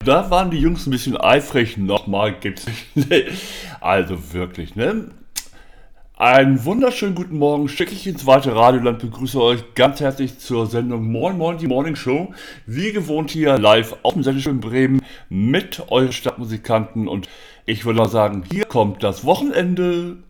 da waren die Jungs ein bisschen eifrig. Nochmal gibt's nicht. Also wirklich, ne? Einen wunderschönen guten Morgen, schicke ich ins weite Radioland, begrüße euch ganz herzlich zur Sendung Moin Moin, die Morning Show. Wie gewohnt hier live auf dem Sendeshow in Bremen mit euren Stadtmusikanten und ich würde mal sagen, hier kommt das Wochenende.